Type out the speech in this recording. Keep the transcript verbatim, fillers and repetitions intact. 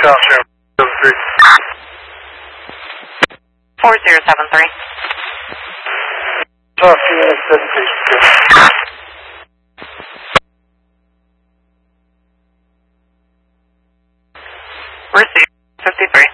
South Channel seven three. four zero seven three. Talk to you in seven three. Receive fifty-three.